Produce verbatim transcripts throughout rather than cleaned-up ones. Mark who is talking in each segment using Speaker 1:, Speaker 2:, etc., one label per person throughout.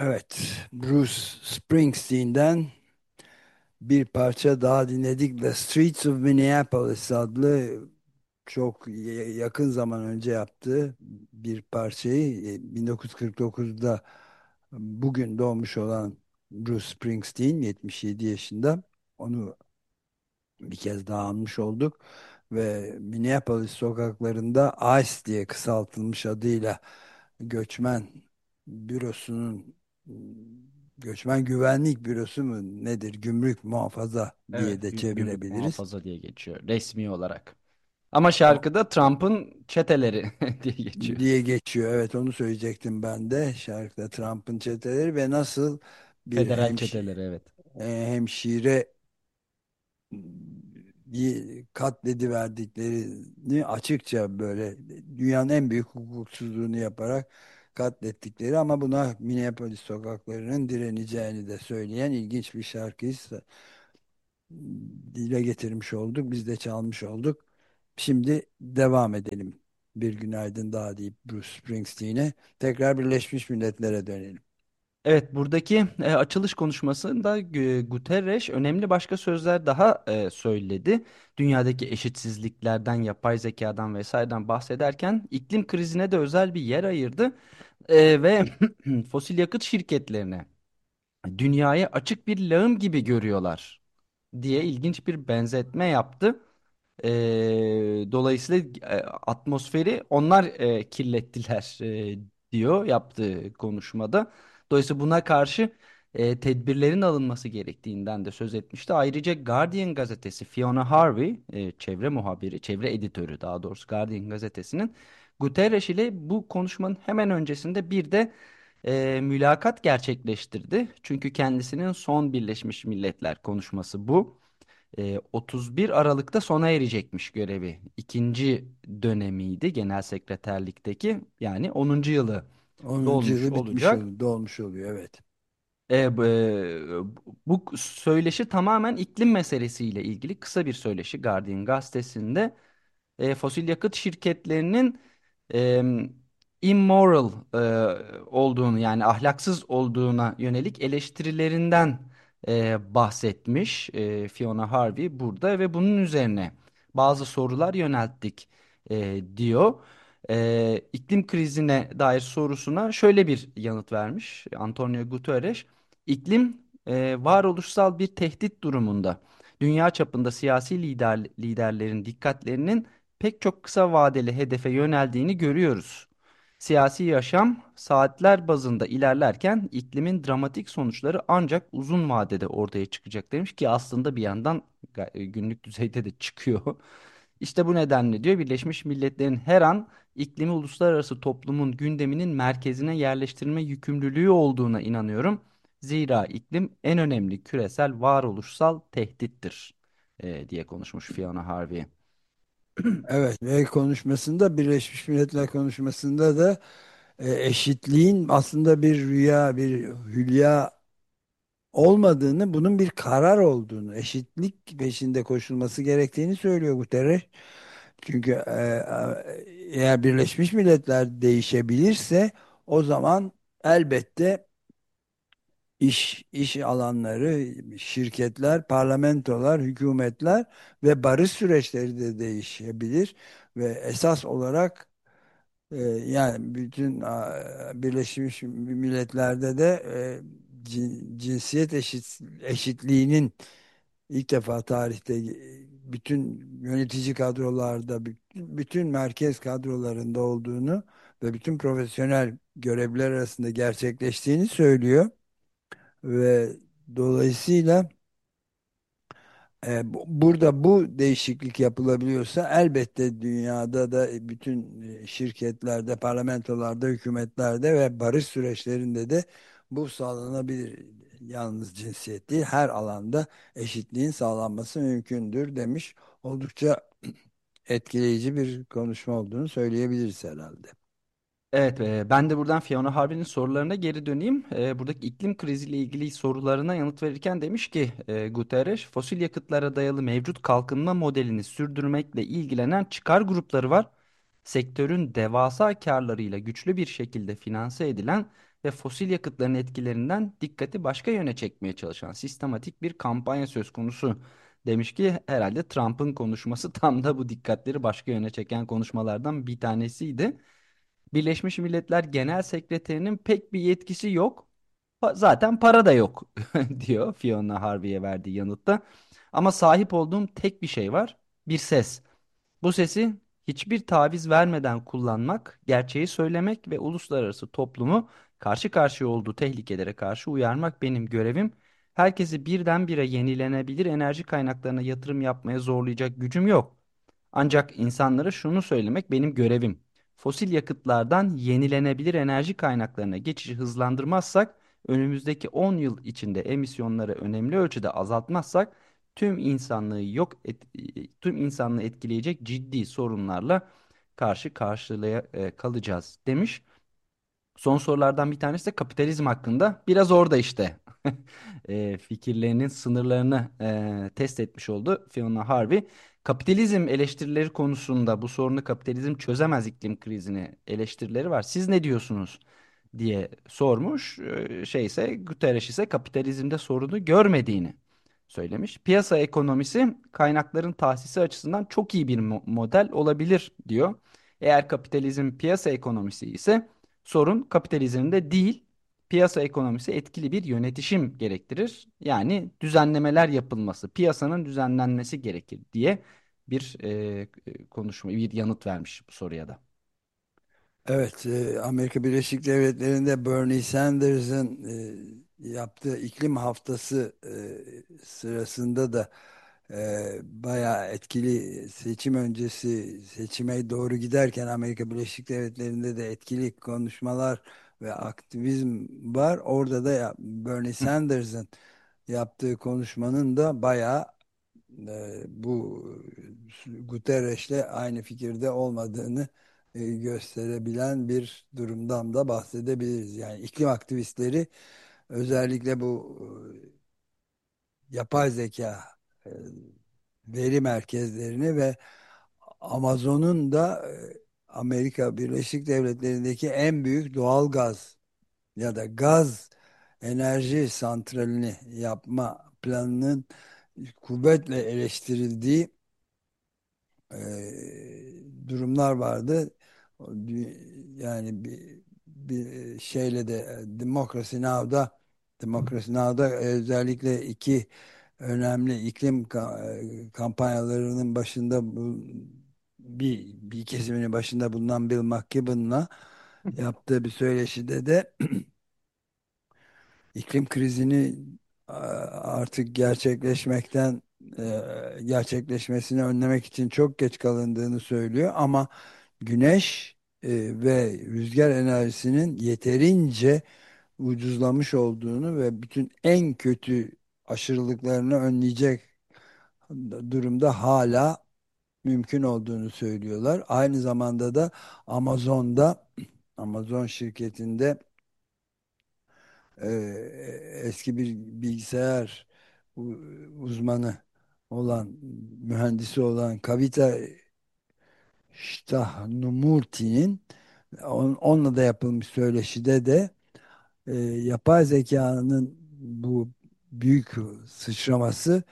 Speaker 1: Evet, Bruce Springsteen'den bir parça daha dinledik. The Streets of Minneapolis adlı çok y- yakın zaman önce yaptığı bir parçayı e, bin dokuz yüz kırk dokuzda bugün doğmuş olan Bruce Springsteen yetmiş yedi yaşında. Onu bir kez daha anmış olduk ve Minneapolis sokaklarında ICE diye kısaltılmış adıyla göçmen bürosunun göçmen güvenlik bürosu mu nedir? Gümrük muhafaza diye
Speaker 2: Evet,
Speaker 1: de
Speaker 2: gü- gümrük
Speaker 1: çevirebiliriz.
Speaker 2: muhafaza diye geçiyor resmi olarak. Ama
Speaker 1: O
Speaker 2: şarkıda Trump'ın çeteleri diye geçiyor.
Speaker 1: diye geçiyor. Evet, onu söyleyecektim ben de. Şarkıda Trump'ın çeteleri ve nasıl bir
Speaker 2: Federal
Speaker 1: hemşi,
Speaker 2: çeteleri, evet.
Speaker 1: e, hemşire y- katlediverdiklerini açıkça böyle dünyanın en büyük hukuksuzluğunu yaparak katlettikleri ama buna Minneapolis sokaklarının direneceğini de söyleyen ilginç bir şarkıyı s- dile getirmiş olduk. Biz de çalmış olduk. Şimdi devam edelim. Bir günaydın daha deyip Bruce Springsteen'e tekrar Birleşmiş Milletler'e dönelim.
Speaker 2: Evet, buradaki e, açılış konuşmasında Gu- Guterres önemli başka sözler daha e, söyledi. Dünyadaki eşitsizliklerden, yapay zekadan vesaireden bahsederken iklim krizine de özel bir yer ayırdı. E, ve fosil yakıt şirketlerine dünyayı açık bir lağım gibi görüyorlar diye ilginç bir benzetme yaptı. Eee, dolayısıyla e, atmosferi onlar e, kirlettiler e, diyor yaptığı konuşmada. Dolayısıyla buna karşı e, tedbirlerin alınması gerektiğinden de söz etmişti. Ayrıca Guardian gazetesi Fiona Harvey, e, çevre muhabiri, çevre editörü daha doğrusu Guardian gazetesinin Guterres ile bu konuşmanın hemen öncesinde bir de e, mülakat gerçekleştirdi. Çünkü kendisinin son Birleşmiş Milletler konuşması bu. E, otuz bir Aralık'ta sona erecekmiş görevi. İkinci dönemiydi genel sekreterlikteki, yani onuncu yılı
Speaker 1: onuncu
Speaker 2: dolmuş
Speaker 1: yılı bitmiş
Speaker 2: olacak.
Speaker 1: oluyor, dolmuş oluyor evet.
Speaker 2: E, bu e, bu söyleşi tamamen iklim meselesiyle ilgili kısa bir söyleşi Guardian gazetesinde. E, fosil yakıt şirketlerinin e, immoral e, olduğunu, yani ahlaksız olduğuna yönelik eleştirilerinden e, bahsetmiş e, Fiona Harvey burada ve bunun üzerine bazı sorular yönelttik e, diyor. E, iklim krizine dair sorusuna şöyle bir yanıt vermiş Antonio Guterres. İklim e, varoluşsal bir tehdit durumunda. Dünya çapında siyasi lider, liderlerin dikkatlerinin pek çok kısa vadeli hedefe yöneldiğini görüyoruz. Siyasi yaşam saatler bazında ilerlerken iklimin dramatik sonuçları ancak uzun vadede ortaya çıkacak demiş ki aslında bir yandan ga- günlük düzeyde de çıkıyor. İşte bu nedenle diyor Birleşmiş Milletler'in her an iklimi uluslararası toplumun gündeminin merkezine yerleştirme yükümlülüğü olduğuna inanıyorum. Zira iklim en önemli küresel varoluşsal tehdittir e, diye konuşmuş Fiona Harvey.
Speaker 1: Evet ve konuşmasında Birleşmiş Milletler konuşmasında da e, eşitliğin aslında bir rüya, bir hülya olmadığını, bunun bir karar olduğunu, eşitlik peşinde koşulması gerektiğini söylüyor Guterres. Çünkü e, e, eğer Birleşmiş Milletler değişebilirse o zaman elbette iş iş alanları, şirketler, parlamentolar, hükümetler ve barış süreçleri de değişebilir ve esas olarak e, yani bütün a, Birleşmiş Milletler'de de e, cin- cinsiyet eşit, eşitliğinin ilk defa tarihte e, bütün yönetici kadrolarda, bütün, bütün merkez kadrolarında olduğunu ve bütün profesyonel görevler arasında gerçekleştiğini söylüyor ve dolayısıyla e, bu- burada bu değişiklik yapılabiliyorsa elbette dünyada da bütün e, şirketlerde, parlamentolarda, hükümetlerde ve barış süreçlerinde de bu sağlanabilir. Yalnız cinsiyet değil, her alanda eşitliğin sağlanması mümkündür demiş. Oldukça etkileyici bir konuşma olduğunu söyleyebiliriz herhalde.
Speaker 2: Evet, e, ben de buradan Fiona Harvey'nin sorularına geri döneyim. E, buradaki iklim kriziyle ilgili sorularına yanıt verirken demiş ki e, Guterres, fosil yakıtlara dayalı mevcut kalkınma modelini sürdürmekle ilgilenen çıkar grupları var. Sektörün devasa karlarıyla güçlü bir şekilde finanse edilen ve fosil yakıtların etkilerinden dikkati başka yöne çekmeye çalışan sistematik bir kampanya söz konusu. Demiş ki herhalde Trump'ın konuşması tam da bu dikkatleri başka yöne çeken konuşmalardan bir tanesiydi. Birleşmiş Milletler Genel Sekreterinin pek bir yetkisi yok. Pa- Zaten para da yok diyor Fiona Harvey'e verdiği yanıtta. Ama sahip olduğum tek bir şey var. Bir ses. Bu sesi hiçbir taviz vermeden kullanmak, gerçeği söylemek ve uluslararası toplumu karşı karşıya olduğu tehlikelere karşı uyarmak benim görevim. Herkesi birdenbire yenilenebilir enerji kaynaklarına yatırım yapmaya zorlayacak gücüm yok. Ancak insanlara şunu söylemek benim görevim. Fosil yakıtlardan yenilenebilir enerji kaynaklarına geçişi hızlandırmazsak, önümüzdeki on yıl içinde emisyonları önemli ölçüde azaltmazsak, tüm insanlığı yok et, tüm insanlığı etkileyecek ciddi sorunlarla karşı karşıya e, kalacağız demiş. Son sorulardan bir tanesi de kapitalizm hakkında. Biraz orada işte e, fikirlerinin sınırlarını e, test etmiş oldu Fiona Harvey. Kapitalizm eleştirileri konusunda bu sorunu kapitalizm çözemez iklim krizini eleştirileri var. Siz ne diyorsunuz diye sormuş. E, şey ise Guterres ise kapitalizmde sorunu görmediğini söylemiş. Piyasa ekonomisi kaynakların tahsisi açısından çok iyi bir mo- model olabilir diyor. Eğer kapitalizm piyasa ekonomisi ise sorun kapitalizmde değil, piyasa ekonomisi etkili bir yönetişim gerektirir. Yani düzenlemeler yapılması, piyasanın düzenlenmesi gerekir diye bir e, konuşma, bir yanıt vermiş bu soruya da.
Speaker 1: Evet, e, Amerika Birleşik Devletleri'nde Bernie Sanders'ın e, yaptığı iklim haftası e, sırasında da e, bayağı etkili seçim öncesi seçime doğru giderken Amerika Birleşik Devletleri'nde de etkili konuşmalar ve aktivizm var. Orada da ya, Bernie Sanders'ın yaptığı konuşmanın da bayağı e, bu Guterres'le aynı fikirde olmadığını e, gösterebilen bir durumdan da bahsedebiliriz. Yani iklim aktivistleri özellikle bu e, yapay zeka e, veri merkezlerini ve Amazon'un da e, Amerika Birleşik Devletleri'ndeki en büyük doğal gaz ya da gaz enerji santralini yapma planının kuvvetle eleştirildiği e, durumlar vardı. O dü- Yani bir, bir şeyle de e, Democracy Now'da Democracy Now'da özellikle iki önemli iklim ka- e, kampanyalarının başında bu bir, bir kesiminin başında bulunan Bill McKibben'la yaptığı bir söyleşide de iklim krizini a- artık gerçekleşmekten e, gerçekleşmesini önlemek için çok geç kalındığını söylüyor ama güneş e, ve rüzgar enerjisinin yeterince ucuzlamış olduğunu ve bütün en kötü aşırılıklarını önleyecek durumda hala mümkün olduğunu söylüyorlar. Aynı zamanda da Amazon'da Amazon şirketinde e, eski bir bilgisayar u- uzmanı olan mühendisi olan Kavita Shahnamurti'nin on- onunla da yapılmış söyleşide de e, yapay zekanın bu büyük sıçraması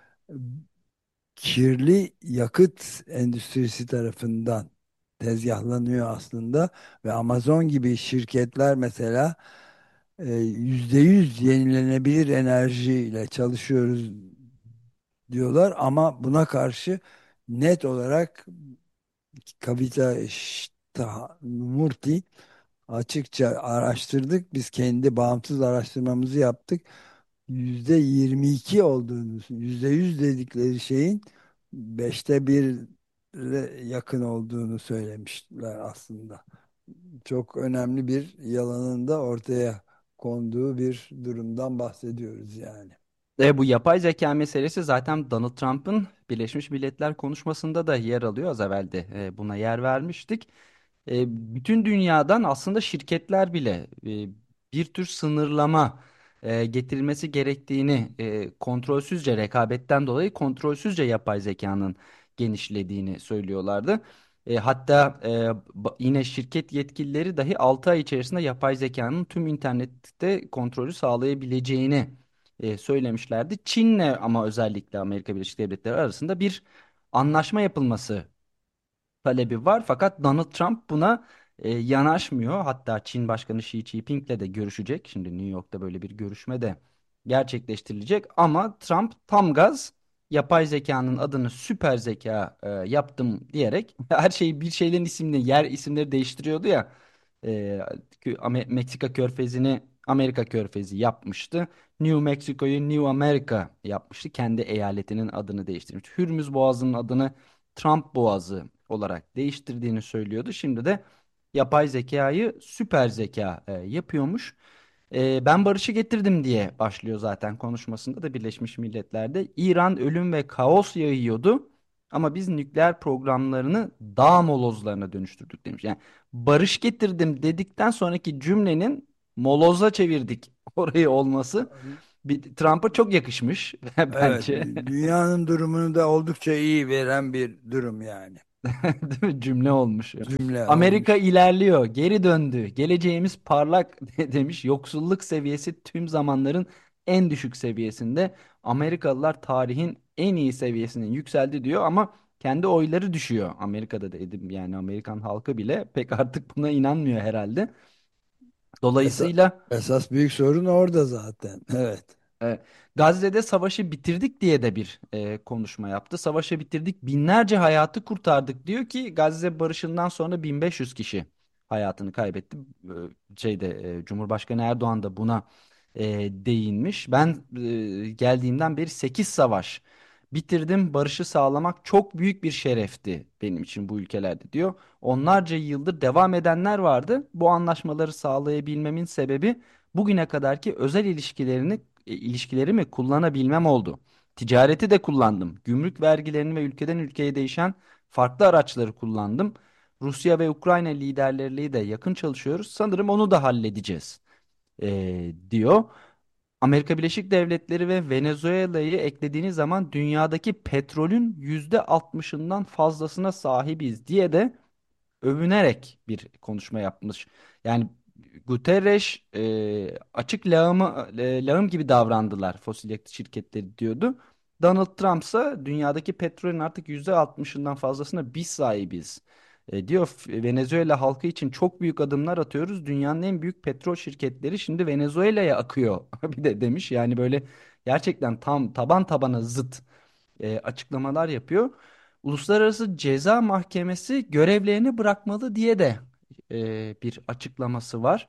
Speaker 1: kirli yakıt endüstrisi tarafından tezgahlanıyor aslında ve Amazon gibi şirketler mesela e, yüzde yüz yenilenebilir enerjiyle çalışıyoruz diyorlar ama buna karşı net olarak Kavita Murti açıkça araştırdık. Biz kendi bağımsız araştırmamızı yaptık. Yüzde yirmi iki olduğunu, yüzde yüz dedikleri şeyin beşte bir yakın olduğunu söylemişler aslında. Çok önemli bir yalanın da ortaya konduğu bir durumdan bahsediyoruz yani.
Speaker 2: E, bu yapay zeka meselesi zaten Donald Trump'ın Birleşmiş Milletler konuşmasında da yer alıyor. Az evvel de e, buna yer vermiştik. E, bütün dünyadan aslında şirketler bile e, bir tür sınırlama e, getirilmesi gerektiğini e, kontrolsüzce rekabetten dolayı kontrolsüzce yapay zekanın genişlediğini söylüyorlardı. E, hatta e, ba- yine şirket yetkilileri dahi altı ay içerisinde yapay zekanın tüm internette kontrolü sağlayabileceğini e, söylemişlerdi. Çin'le ama özellikle Amerika Birleşik Devletleri arasında bir anlaşma yapılması talebi var. Fakat Donald Trump buna e, yanaşmıyor. Hatta Çin Başkanı Xi Jinping'le de görüşecek. Şimdi New York'ta böyle bir görüşme de gerçekleştirilecek. Ama Trump tam gaz yapay zekanın adını süper zeka e, yaptım diyerek her şeyi bir şeylerin isimini yer isimleri değiştiriyordu ya. E, kü- Ame- Meksika Körfezi'ni Amerika Körfezi yapmıştı. New Mexico'yu New America yapmıştı. Kendi eyaletinin adını değiştirmiş. Hürmüz Boğazı'nın adını Trump Boğazı olarak değiştirdiğini söylüyordu. Şimdi de yapay zekayı süper zeka e, yapıyormuş. E, ben barışı getirdim diye başlıyor zaten konuşmasında da Birleşmiş Milletler'de. İran ölüm ve kaos yayıyordu ama biz nükleer programlarını dağ molozlarına dönüştürdük demiş. Yani barış getirdim dedikten sonraki cümlenin moloza çevirdik orayı olması bir Trump'a çok yakışmış
Speaker 1: Evet,
Speaker 2: bence.
Speaker 1: dünyanın durumunu da oldukça iyi veren bir durum yani.
Speaker 2: Değil mi? Cümle olmuş.
Speaker 1: Cümle
Speaker 2: Amerika
Speaker 1: olmuş.
Speaker 2: ilerliyor, geri döndü. Geleceğimiz parlak demiş. Yoksulluk seviyesi tüm zamanların en düşük seviyesinde. Amerikalılar tarihin en iyi seviyesine yükseldi diyor ama kendi oyları düşüyor. Amerika'da da edim yani Amerikan halkı bile pek artık buna inanmıyor herhalde.
Speaker 1: Esa-
Speaker 2: Dolayısıyla
Speaker 1: esas büyük sorun orada zaten. Evet.
Speaker 2: E, Gazze'de savaşı bitirdik diye de bir e, konuşma yaptı. Savaşı bitirdik, binlerce hayatı kurtardık diyor ki Gazze barışından sonra bin beş yüz kişi hayatını kaybetti. E, şeyde e, Cumhurbaşkanı Erdoğan da buna e, değinmiş. Ben e, geldiğimden beri sekiz savaş bitirdim. Barışı sağlamak çok büyük bir şerefti benim için bu ülkelerde diyor. Onlarca yıldır devam edenler vardı. Bu anlaşmaları sağlayabilmemin sebebi bugüne kadarki özel ilişkilerini e, ilişkilerimi kullanabilmem oldu. Ticareti de kullandım. Gümrük vergilerini ve ülkeden ülkeye değişen farklı araçları kullandım. Rusya ve Ukrayna liderleriyle de yakın çalışıyoruz. Sanırım onu da halledeceğiz, e, diyor. Amerika Birleşik Devletleri ve Venezuela'yı eklediğiniz zaman dünyadaki petrolün yüzde altmışından fazlasına sahibiz diye de övünerek bir konuşma yapmış. Yani Guterres e, açık lağımı, e, lağım gibi davrandılar fosil yakıt şirketleri diyordu. Donald Trump ise dünyadaki petrolün artık yüzde altmışından fazlasına biz sahibiz. E, diyor "F- Venezuela halkı için çok büyük adımlar atıyoruz. Dünyanın en büyük petrol şirketleri şimdi Venezuela'ya akıyor." Bir de demiş yani böyle gerçekten tam taban tabana zıt e, açıklamalar yapıyor. Uluslararası Ceza Mahkemesi görevlerini bırakmalı diye de e, bir açıklaması var.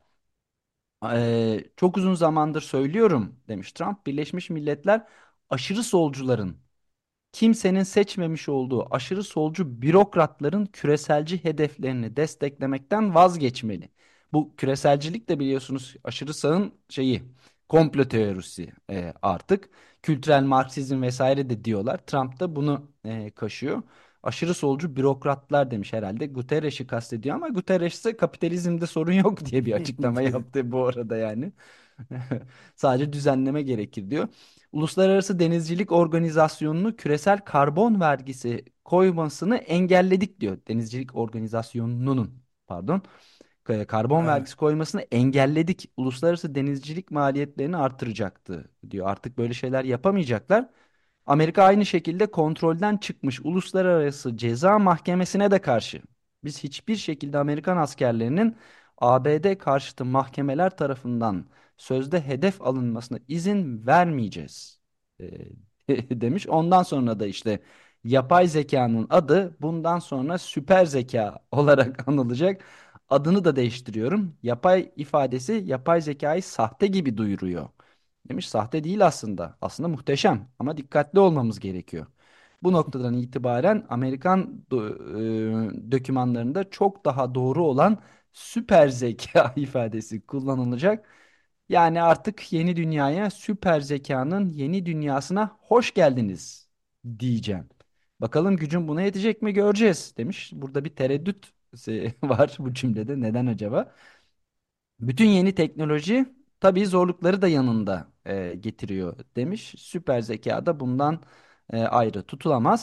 Speaker 2: E, çok uzun zamandır söylüyorum demiş Trump. Birleşmiş Milletler aşırı solcuların kimsenin seçmemiş olduğu aşırı solcu bürokratların küreselci hedeflerini desteklemekten vazgeçmeli. Bu küreselcilik de biliyorsunuz aşırı sağın şeyi komplo teorisi e, artık. Kültürel Marksizm vesaire de diyorlar. Trump da bunu e, kaşıyor. Aşırı solcu bürokratlar demiş herhalde. Guterres'i kastediyor ama Guterres ise kapitalizmde sorun yok diye bir açıklama yaptı bu arada yani. Sadece düzenleme gerekir diyor. Uluslararası Denizcilik Organizasyonu'nu küresel karbon vergisi koymasını engelledik diyor. Denizcilik Organizasyonu'nun pardon e, karbon
Speaker 1: Evet.
Speaker 2: vergisi koymasını engelledik. Uluslararası denizcilik maliyetlerini artıracaktı diyor. Artık böyle şeyler yapamayacaklar. Amerika aynı şekilde kontrolden çıkmış Uluslararası Ceza Mahkemesi'ne de karşı. Biz hiçbir şekilde Amerikan askerlerinin A B D karşıtı mahkemeler tarafından sözde hedef alınmasına izin vermeyeceğiz, e, demiş. Ondan sonra da işte yapay zekanın adı bundan sonra süper zeka olarak anılacak. Adını da değiştiriyorum. Yapay ifadesi yapay zekayı sahte gibi duyuruyor. Demiş sahte değil aslında. Aslında muhteşem ama dikkatli olmamız gerekiyor. Bu noktadan itibaren Amerikan do- e, dokümanlarında çok daha doğru olan süper zeka ifadesi kullanılacak. Yani artık yeni dünyaya süper zekanın yeni dünyasına hoş geldiniz diyeceğim. Bakalım gücüm buna yetecek mi göreceğiz demiş. Burada bir tereddüt e, var bu cümlede. Neden acaba? Bütün yeni teknoloji tabii zorlukları da yanında e, getiriyor demiş. Süper zeka da bundan e, ayrı tutulamaz.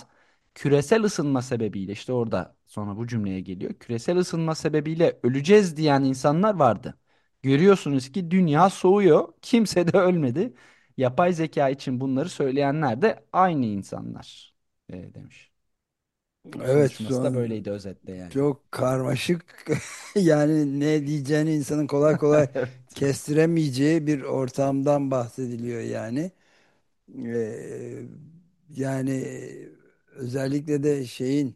Speaker 2: küresel ısınma sebebiyle işte orada sonra bu cümleye geliyor. Küresel ısınma sebebiyle öleceğiz diyen insanlar vardı. Görüyorsunuz ki dünya soğuyor. Kimse de ölmedi. Yapay zeka için bunları söyleyenler de aynı insanlar e, demiş.
Speaker 1: Evet,
Speaker 2: Konuşması da
Speaker 1: son
Speaker 2: böyleydi özetle yani.
Speaker 1: çok karmaşık, yani ne diyeceğini insanın kolay kolay
Speaker 2: Evet.
Speaker 1: kestiremeyeceği bir ortamdan bahsediliyor yani. Ee, yani özellikle de şeyin,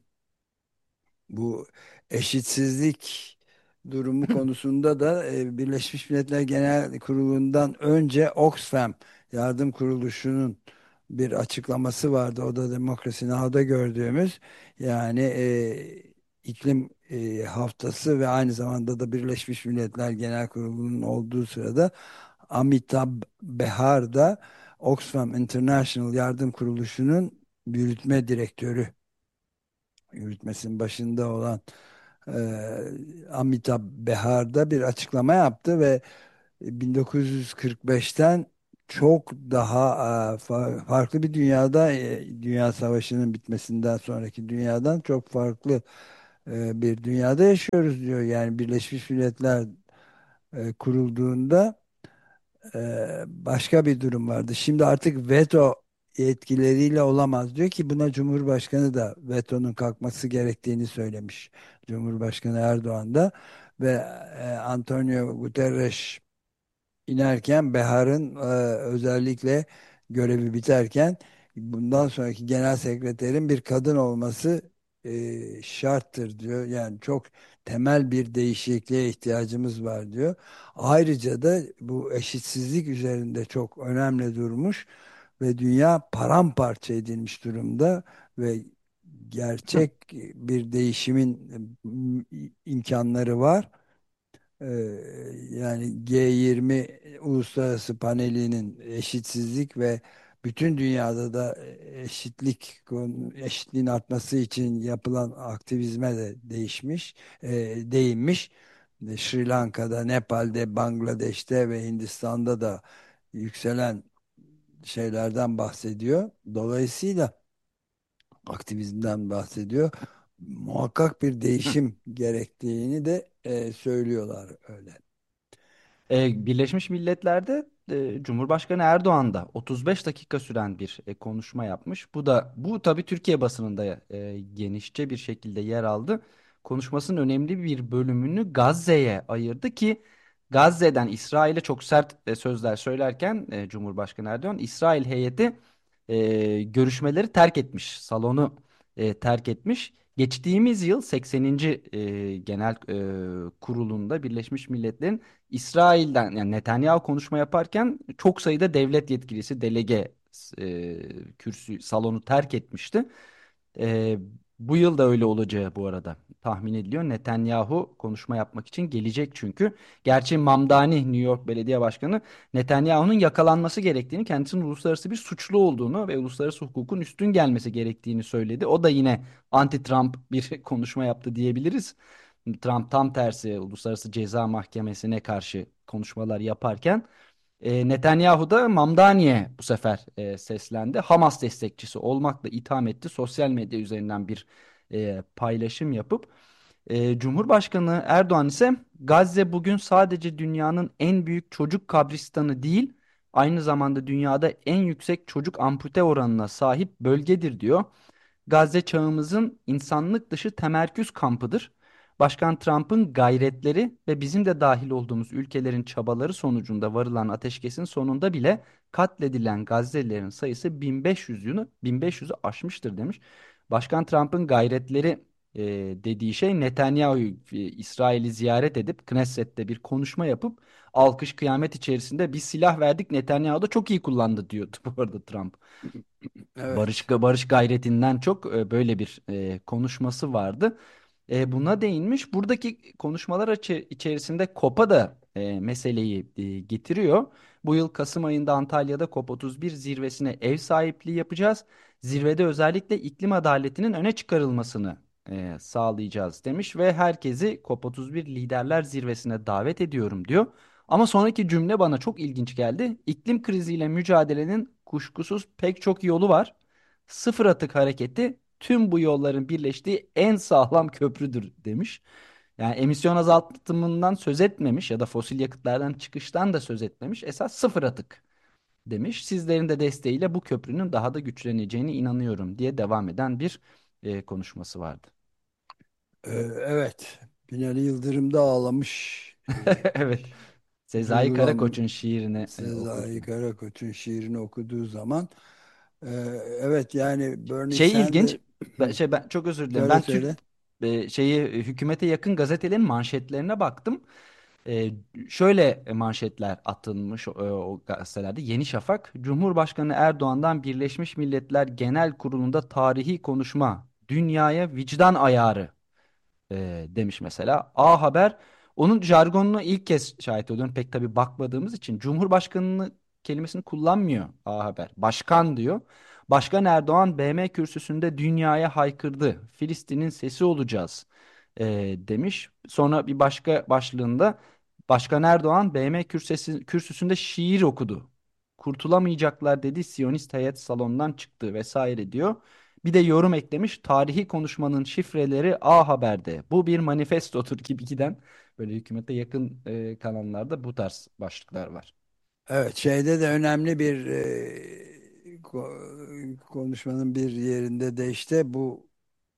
Speaker 1: bu eşitsizlik durumu konusunda da e, Birleşmiş Milletler Genel Kurulu'ndan önce Oxfam Yardım Kuruluşu'nun bir açıklaması vardı. O da Demokrasi Now'da gördüğümüz, yani e, iklim e, haftası ve aynı zamanda da Birleşmiş Milletler Genel Kurulu'nun olduğu sırada Amitabh Behar da Oxfam International Yardım Kuruluşu'nun yürütme direktörü, yürütmesinin başında olan e, Amitabh Behar da bir açıklama yaptı ve bin dokuz yüz kırk beşten çok daha e, fa- farklı bir dünyada, e, Dünya Savaşı'nın bitmesinden sonraki dünyadan çok farklı e, bir dünyada yaşıyoruz diyor. Yani Birleşmiş Milletler e, kurulduğunda ee, başka bir durum vardı. Şimdi artık veto yetkileriyle olamaz diyor ki, buna Cumhurbaşkanı da vetonun kalkması gerektiğini söylemiş. Cumhurbaşkanı Erdoğan da ve e, Antonio Guterres inerken, Behar'ın e, özellikle görevi biterken, bundan sonraki genel sekreterin bir kadın olması e, şarttır diyor. Yani çok temel bir değişikliğe ihtiyacımız var diyor. Ayrıca da bu eşitsizlik üzerinde çok önemli durmuş ve dünya paramparça edilmiş durumda ve gerçek bir değişimin e, imkanları var. Ee, yani G yirmi Uluslararası Paneli'nin eşitsizlik ve bütün dünyada da eşitlik konu- eşitliğin artması için yapılan aktivizme de değişmiş, e, değinmiş. E, Sri Lanka'da, Nepal'de, Bangladeş'te ve Hindistan'da da yükselen şeylerden bahsediyor. Dolayısıyla aktivizmden bahsediyor. Muhakkak bir değişim gerektiğini de e, söylüyorlar öyle.
Speaker 2: E, Birleşmiş Milletler'de e, Cumhurbaşkanı Erdoğan da otuz beş dakika süren bir e, konuşma yapmış. Bu da bu tabii Türkiye basınında e, genişçe bir şekilde yer aldı. Konuşmasının önemli bir bölümünü Gazze'ye ayırdı ki Gazze'den İsrail'e çok sert e, sözler söylerken e, Cumhurbaşkanı Erdoğan İsrail heyeti e, görüşmeleri terk etmiş, salonu e, terk etmiş. Geçtiğimiz yıl sekseninci e, Genel e, Kurulu'nda Birleşmiş Milletler'in İsrail'den yani Netanyahu konuşma yaparken çok sayıda devlet yetkilisi delege e, kürsü salonu terk etmişti. E, Bu yıl da öyle olacağı bu arada tahmin ediliyor. Netanyahu konuşma yapmak için gelecek çünkü. Gerçi Mamdani New York Belediye Başkanı Netanyahu'nun yakalanması gerektiğini, kendisinin uluslararası bir suçlu olduğunu ve uluslararası hukukun üstün gelmesi gerektiğini söyledi. O da yine anti-Trump bir konuşma yaptı diyebiliriz. Trump tam tersi Uluslararası Ceza Mahkemesi'ne karşı konuşmalar yaparken e, Netanyahu da Mamdani'ye bu sefer e, seslendi. Hamas destekçisi olmakla itham etti. Sosyal medya üzerinden bir e, paylaşım yapıp e, Cumhurbaşkanı Erdoğan ise Gazze bugün sadece dünyanın en büyük çocuk kabristanı değil, aynı zamanda dünyada en yüksek çocuk ampute oranına sahip bölgedir diyor. Gazze çağımızın insanlık dışı temerküz kampıdır. Başkan Trump'ın gayretleri ve bizim de dahil olduğumuz ülkelerin çabaları sonucunda varılan ateşkesin sonunda bile katledilen Gazze'lilerin sayısı bin beş yüzünü bin beş yüzü aşmıştır demiş. Başkan Trump'ın gayretleri e, dediği şey Netanyahu'yu e, İsrail'i ziyaret edip Knesset'te bir konuşma yapıp alkış kıyamet içerisinde bir silah verdik, Netanyahu da çok iyi kullandı diyordu bu arada Trump. Barış,
Speaker 1: Evet.
Speaker 2: barış gayretinden çok e, böyle bir e, konuşması vardı. E, buna değinmiş. Buradaki konuşmalar açı- içerisinde COP'a da e, meseleyi e, getiriyor. Bu yıl Kasım ayında Antalya'da COP otuz bir zirvesine ev sahipliği yapacağız. Zirvede özellikle iklim adaletinin öne çıkarılmasını e, sağlayacağız demiş ve herkesi COP otuz bir Liderler Zirvesine davet ediyorum diyor. Ama sonraki cümle bana çok ilginç geldi. İklim kriziyle mücadelenin kuşkusuz pek çok yolu var. Sıfır atık hareketi tüm bu yolların birleştiği en sağlam köprüdür demiş. Yani emisyon azaltımından söz etmemiş ya da fosil yakıtlardan çıkıştan da söz etmemiş. Esas sıfır atık demiş. Sizlerin de desteğiyle bu köprünün daha da güçleneceğine inanıyorum diye devam eden bir e, konuşması vardı.
Speaker 1: Ee, evet. Binali Yıldırım da ağlamış. Ee,
Speaker 2: Evet. Sezai
Speaker 1: duygulan
Speaker 2: Karakoç'un şiirini e,
Speaker 1: Sezai
Speaker 2: okurken.
Speaker 1: Karakoç'un şiirini okuduğu zaman e, evet, yani Bernie
Speaker 2: Şey
Speaker 1: Sanders.
Speaker 2: ilginç. Ben, şey ben çok özür dilerim.
Speaker 1: Söyle
Speaker 2: Ben Türk
Speaker 1: söyle.
Speaker 2: e, şeyi e, hükümete yakın gazetelerin manşetlerine baktım. E, Şöyle manşetler atılmış o, o gazetelerde. Yeni Şafak, Cumhurbaşkanı Erdoğan'dan Birleşmiş Milletler Genel Kurulu'nda tarihi konuşma, dünyaya vicdan ayarı e, demiş mesela. A Haber onun jargonunu ilk kez şahit oluyorum. Pek tabii bakmadığımız için Cumhurbaşkanlığı kelimesini kullanmıyor A Haber. Başkan diyor. Başkan Erdoğan B M kürsüsünde dünyaya haykırdı. Filistin'in sesi olacağız e, demiş. Sonra bir başka başlığında Başkan Erdoğan B M kürsüsü, kürsüsünde şiir okudu. Kurtulamayacaklar dedi. Siyonist heyet salondan çıktı vesaire diyor. Bir de yorum eklemiş. Tarihi konuşmanın şifreleri A Haber'de. Bu bir manifestodur gibi giden böyle hükümete yakın e, kanallarda bu tarz başlıklar var.
Speaker 1: Evet, şeyde de önemli bir e, ko- konuşmanın bir yerinde de işte bu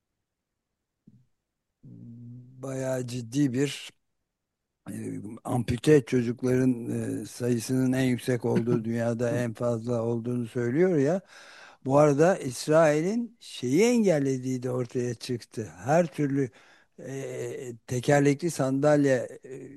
Speaker 1: bayağı ciddi bir e, ampute çocukların e, sayısının en yüksek olduğu, dünyada en fazla olduğunu söylüyor ya. Bu arada İsrail'in şeyi engellediği de ortaya çıktı. Her türlü e, tekerlekli sandalye, e,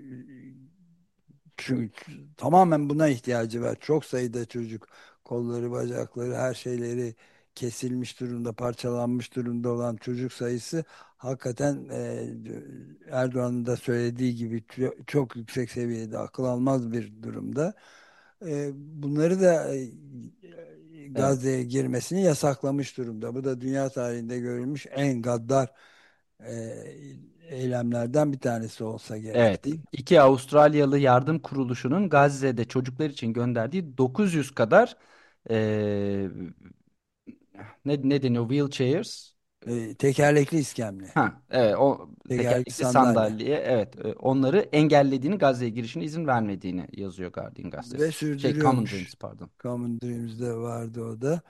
Speaker 1: çünkü tamamen buna ihtiyacı var. Çok sayıda çocuk, kolları, bacakları, her şeyleri kesilmiş durumda, parçalanmış durumda olan çocuk sayısı hakikaten e, Erdoğan'ın da söylediği gibi ço- çok yüksek seviyede, akıl almaz bir durumda. E, bunları da e,
Speaker 2: Evet.
Speaker 1: Gazze'ye girmesini yasaklamış durumda. Bu da dünya tarihinde görülmüş en gaddar e, eylemlerden bir tanesi olsa gerek,
Speaker 2: Evet.
Speaker 1: değil mi?
Speaker 2: İki Avustralyalı yardım kuruluşunun Gazze'de çocuklar için gönderdiği dokuz yüz kadar e, ne, ne deniyor? Wheelchairs.
Speaker 1: E, tekerlekli iskemle,
Speaker 2: Ha, evet, o
Speaker 1: tekerlekli
Speaker 2: tekerlekli
Speaker 1: sandalye
Speaker 2: sandalye, evet, e, onları engellediğini, Gazze'ye girişine izin vermediğini yazıyor Guardian
Speaker 1: ve
Speaker 2: gazetesi. Şey, Common
Speaker 1: sürdürüyormuş.
Speaker 2: Dreams, pardon.
Speaker 1: Common Dreams'de vardı o da.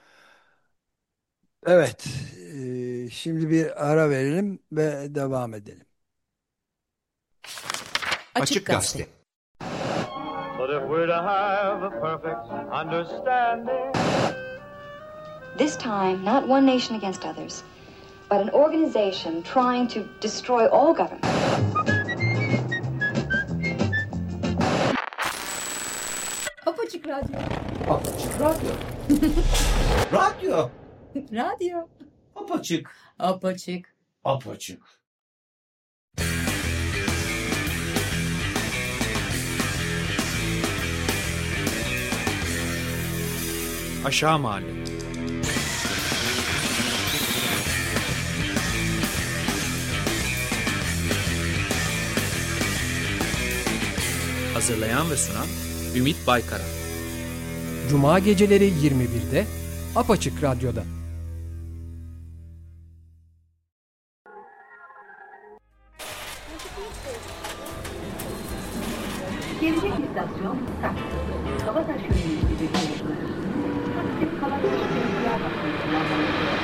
Speaker 1: Evet, e, şimdi bir ara verelim ve devam edelim.
Speaker 3: Açık Gazete.
Speaker 4: But if we're to have a perfect understanding,
Speaker 5: This time, not one nation against others, but an organization trying to destroy all government.
Speaker 3: Apaçık Radyo.
Speaker 6: Apaçık Radyo. Radyo.
Speaker 3: Radyo.
Speaker 6: Apaçık.
Speaker 3: Apaçık.
Speaker 6: Apaçık.
Speaker 7: Aşağı Mahalle. Hazırlayan ve sunan Ümit Baykara.
Speaker 8: Cuma geceleri yirmi birde Apaçık Radyo'da.
Speaker 9: Gelecek istasyon Saksı. Kabataş yönünde bir yolculuk. Aktif Kabataş ve Diyarbakır kullanmalı.